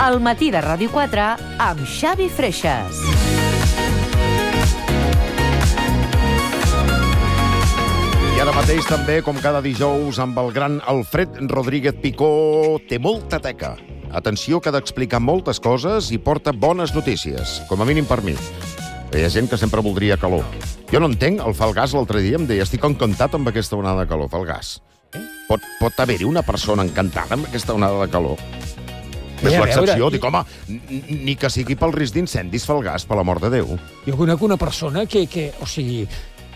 Al matí de Ràdio 4 amb Xavi Freixas. I ara mateix també, com cada dijous, amb el gran Alfred Rodríguez Picó, té molta teca. Atenció, que ha d'explicar moltes coses i porta bones notícies, com a mínim per mi. Hi ha gent que sempre voldria calor. Jo no entenc, el Falgàs l'altre dia em deia estic encantat amb aquesta onada de calor, Falgàs. Pot haver-hi una persona encantada amb aquesta onada de calor? És l'excepció. Dic, home, ni que sigui pel risc d'incendis, Falgàs, per l'amor de Déu. Jo conec una persona que o sigui,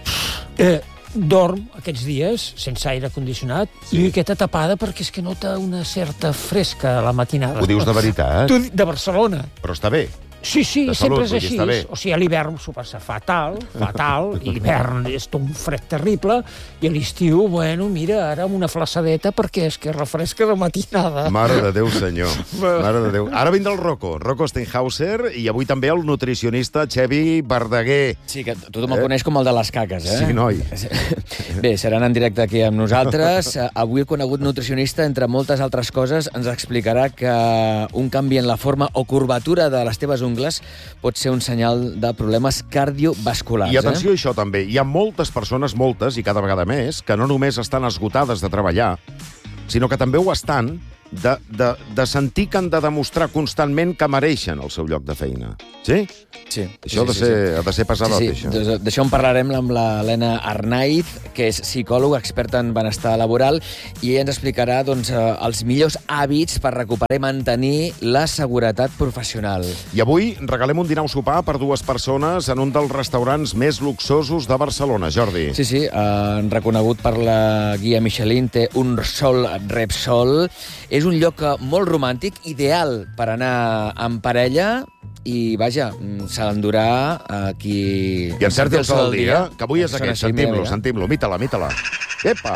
dorm aquests dies sense aire condicionat i aquesta tapada perquè és que nota una certa fresca a la matinada. Ho dius de veritat? Tu, de Barcelona. Però està bé. Sí, de sempre salut, és així. O sigui, a l'hivern s'ho passa fatal, i l'hivern és un fred terrible, i a l'estiu, bueno, mira, ara amb una flaçadeta perquè és que refresca de matinada. Mare de Déu, senyor. Mare de Déu. Ara vindrà el Rocco Steinhauser, i avui també el nutricionista Xevi Verdaguer. Sí, que tothom el coneix com el de les caques, eh? Sí, noi. Bé, seran en directe aquí amb nosaltres. Avui el conegut nutricionista, entre moltes altres coses, ens explicarà que un canvi en la forma o curvatura de les teves ungles pot ser un senyal de problemes cardiovasculars. I atenció a això també, hi ha moltes persones, moltes, i cada vegada més, que no només estan esgotades de treballar, sinó que també ho estan de sentir que han de demostrar constantment que mereixen el seu lloc de feina. Sí? Sí. Això ha de ser pesadot, això. D'això en parlarem amb l'Helena Arnaiz, que és psicòloga, experta en benestar laboral, i ella ens explicarà els millors hàbits per recuperar i mantenir la seguretat professional. I avui regalem un dinar o sopar per 2 persones en un dels restaurants més luxosos de Barcelona, Jordi. Sí, reconegut per la guia Michelin, té un Sol Repsol. És un lloc molt romàntic, ideal per anar en parella, i, vaja, s'ha d'endurar qui... I encerti el sol del dia, que avui és aquest. Sentim-lo. Mita-la. Epa!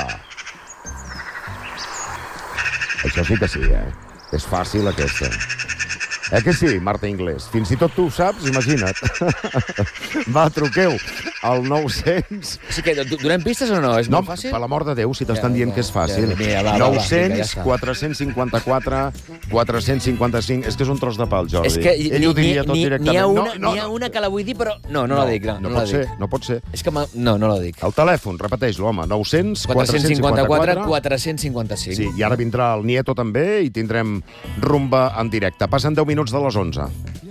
Això sí que sí, És fàcil, aquesta. Que sí, Marta Inglés? Fins i tot tu ho saps, imagina't. Va, truqueu al 900... O sigui que donem pistes o no? És molt fàcil? Per l'amor de Déu, si t'estan dient que és fàcil. 900 454 455. És que és un tros de pal, Jordi. És que ell ho diria tot directament. N'hi ha una que la vull dir, però no la dic. No pot ser. És que no la dic. El telèfon, repeteix-lo, home. 900 454 455. Sí, i ara vindrà el Nieto també i tindrem rumba en directe. Passen 10 minuts de les 11.